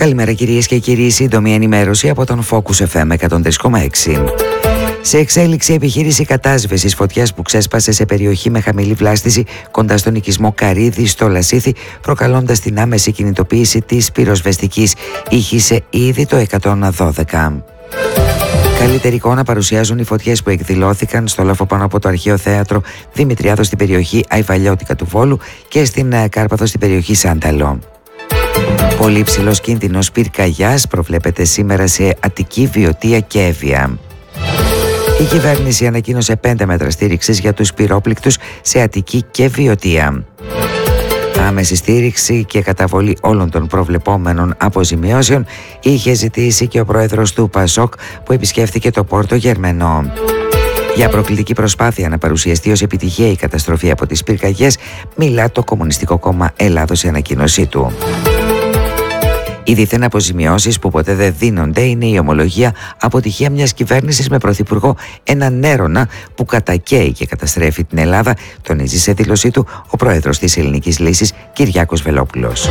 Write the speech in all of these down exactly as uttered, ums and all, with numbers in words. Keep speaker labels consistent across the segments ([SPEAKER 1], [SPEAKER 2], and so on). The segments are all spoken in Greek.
[SPEAKER 1] Καλημέρα κυρίες και κύριοι, σύντομη ενημέρωση από τον Focus εφ εμ εκατόν τρία κόμμα έξι. Σε εξέλιξη επιχείρηση κατάσβεσης φωτιάς που ξέσπασε σε περιοχή με χαμηλή βλάστηση κοντά στον οικισμό Καρύδη στο Λασίθι, προκαλώντας την άμεση κινητοποίηση της πυροσβεστικής. Ήχησε ήδη το εκατόν δώδεκα. Καλύτερη εικόνα παρουσιάζουν οι φωτιές που εκδηλώθηκαν στο λόφο πάνω από το Αρχαίο Θέατρο Δημητριάδος στην περιοχή Αϊβαλιώτικα του Βόλου και στην Κάρπαθο στην περιοχή Σάνταλο. Πολύ ψηλός κίνδυνος πυρκαγιάς προβλέπεται σήμερα σε Αττική, Βιωτία και Εύβοια. Η κυβέρνηση ανακοίνωσε πέντε μέτρα στήριξης για τους πυρόπληκτους σε Αττική και Βιωτία. Άμεση στήριξη και καταβολή όλων των προβλεπόμενων αποζημιώσεων είχε ζητήσει και ο πρόεδρος του ΠΑΣΟΚ που επισκέφθηκε το Πόρτο Γερμενό. Για προκλητική προσπάθεια να παρουσιαστεί ως επιτυχία η καταστροφή από τις πυρκαγιές, μιλά το Κομμουνιστικό Κόμμα Ελλάδος σε ανακοίνωσή του. Οι δίθεν αποζημιώσεις που ποτέ δεν δίνονται είναι η ομολογία αποτυχία μιας κυβέρνησης με πρωθυπουργό έναν έρωνα που κατακαίει και καταστρέφει την Ελλάδα, τονίζει σε δήλωσή του ο πρόεδρος της Ελληνικής Λύσης Κυριάκος Βελόπουλος.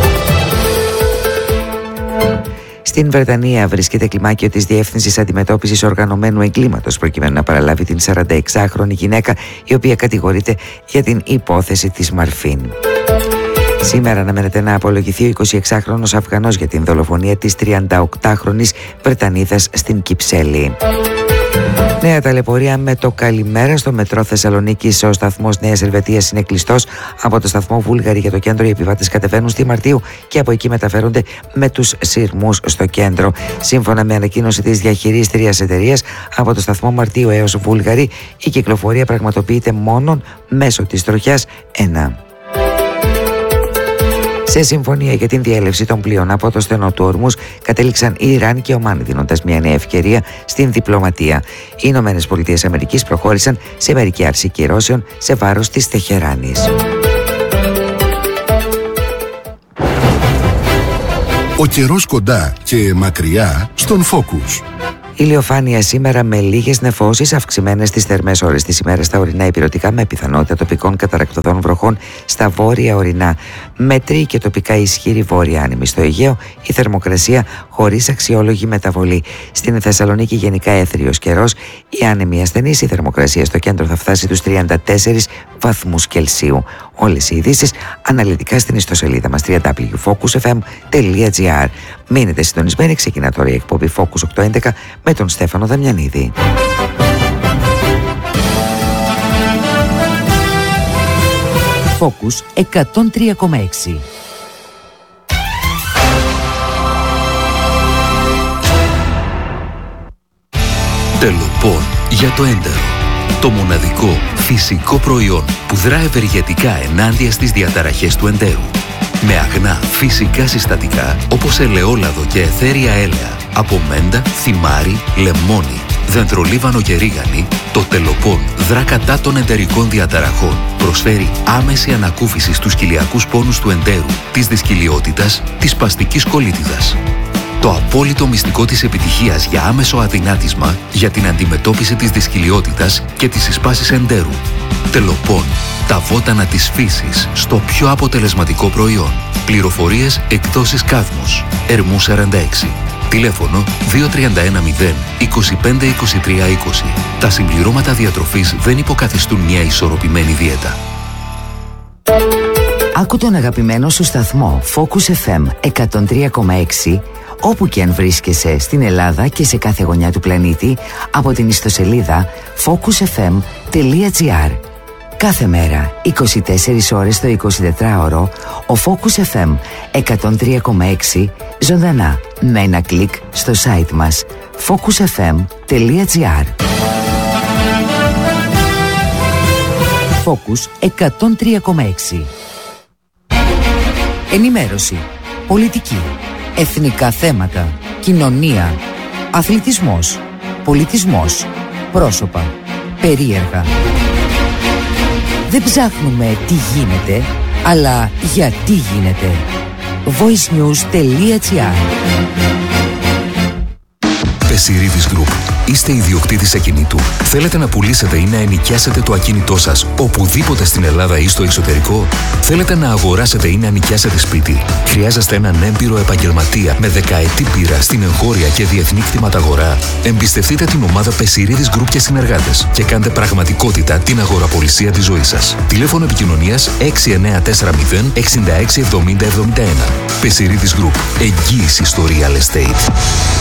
[SPEAKER 1] Στην Βρετανία βρίσκεται κλιμάκιο της Διεύθυνσης Αντιμετώπισης Οργανωμένου Εγκλήματος προκειμένου να παραλάβει την σαρανταεξάχρονη γυναίκα η οποία κατηγορείται για την υπόθεση της Μαρφίν. Σήμερα αναμένεται να απολογηθεί ο εικοσιεξάχρονος Αφγανός για την δολοφονία της τριανταοκτάχρονης Βρετανίδας στην Κυψέλη. Νέα ταλαιπωρία με το καλημέρα στο μετρό Θεσσαλονίκης. Ο σταθμός Νέας Ελβετίας είναι κλειστός. Από το σταθμό Βούλγαρη για το κέντρο οι επιβάτες κατεβαίνουν στη Μαρτίου και από εκεί μεταφέρονται με τους σειρμούς στο κέντρο. Σύμφωνα με ανακοίνωση της διαχειρίστριας εταιρείας, από το σταθμό Μαρτίου έως Βούλγαρη η κυκλοφορία πραγματοποιείται μόνον μέσω της τροχιάς ένα. Σε συμφωνία για την διέλευση των πλοίων από το στενό του Ορμούς κατέληξαν η Ιράν και Ομάν, δίνοντας μια νέα ευκαιρία στην διπλωματία. Οι Ηνωμένες Πολιτείες Αμερικής προχώρησαν σε μερική άρση κυρώσεων σε βάρος της Τεχεράνης.
[SPEAKER 2] Ο καιρός κοντά και μακριά στον Focus.
[SPEAKER 1] Ηλιοφάνεια σήμερα με λίγες νεφώσεις, αυξημένες στις θερμές ώρες της ημέρας στα ορεινά ηπειρωτικά με πιθανότητα τοπικών καταρακτωδών βροχών στα βόρεια ορεινά. Μετρή και τοπικά ισχυρή βόρεια άνεμη στο Αιγαίο, η θερμοκρασία χωρίς αξιόλογη μεταβολή. Στην Θεσσαλονίκη γενικά έθριος καιρός, η άνεμη ασθενής, η θερμοκρασία στο κέντρο θα φτάσει τους τριάντα τέσσερις βαθμούς Κελσίου. Όλες οι ειδήσεις αναλυτικά στην ιστοσελίδα μας double-u double-u double-u τελεία focus f m τελεία g r. Μείνετε συντονισμένοι, ξεκινά τώρα η εκπομπή Focus οκτακόσια έντεκα με τον Στέφανο Δαμιανίδη.
[SPEAKER 3] Focus εκατόν τρία κόμμα έξι.
[SPEAKER 4] Τελοπών για το έντερο. Το μοναδικό φυσικό προϊόν που δρά ευεργετικά ενάντια στις διαταραχές του εντέρου. Με αγνά φυσικά συστατικά όπως ελαιόλαδο και αιθέρια έλαια, από μέντα, θυμάρι, λεμόνι, δεντρολίβανο και ρίγανη, το Τελοπών δρά κατά των εντερικών διαταραχών. Προσφέρει άμεση ανακούφιση στους κοιλιακούς πόνους του εντέρου, της δυσκυλιότητας, της σπαστικής κολίτιδας. Το απόλυτο μυστικό της επιτυχίας για άμεσο αδυνάτισμα για την αντιμετώπιση της δυσκυλιότητας και της συσπάσης εντέρου. Τελοπών, τα βότανα της φύσης στο πιο αποτελεσματικό προϊόν. Πληροφορίες εκδόσεις Κάδμος, Ερμού σαράντα έξι. Τηλέφωνο δύο τρία ένα μηδέν είκοσι πέντε είκοσι τρία είκοσι. Τα συμπληρώματα διατροφής δεν υποκαθιστούν μια ισορροπημένη δίαιτα.
[SPEAKER 3] Άκου τον αγαπημένο σου σταθμό Focus εφ εμ εκατόν τρία κόμμα έξι όπου και αν βρίσκεσαι στην Ελλάδα και σε κάθε γωνιά του πλανήτη από την ιστοσελίδα focus f m τελεία g r. Κάθε μέρα, είκοσι τέσσερις ώρες το εικοσιτετράωρο, ο Focus εφ εμ εκατόν τρία κόμμα έξι ζωντανά με ένα κλικ στο site μας focus f m τελεία g r. Focus εκατόν τρία κόμμα έξι. Ενημέρωση, πολιτική, εθνικά θέματα, κοινωνία, αθλητισμός, πολιτισμός, πρόσωπα, περίεργα. Δεν ψάχνουμε τι γίνεται, αλλά γιατί γίνεται. voice news τελεία g r.
[SPEAKER 2] Πεσιρίδης Group.
[SPEAKER 5] Είστε ιδιοκτήτης ακινήτου. Θέλετε να πουλήσετε ή να ενοικιάσετε το ακίνητό σας οπουδήποτε στην Ελλάδα ή στο εξωτερικό. Θέλετε να αγοράσετε ή να νοικιάσετε σπίτι. Χρειάζεστε έναν έμπειρο επαγγελματία με δεκαετή πείρα στην εγχώρια και διεθνή κτηματαγορά. Εμπιστευτείτε την ομάδα Πεσιρίδης Γκρουπ και συνεργάτες και κάντε πραγματικότητα την αγοραπολισία της ζωής σας. Τηλέφωνο επικοινωνίας έξι εννιά τέσσερα μηδέν έξι έξι εβδομήντα εβδομήντα ένα. Πεσιρίδης Γκρουπ. Εγγύηση στο real estate.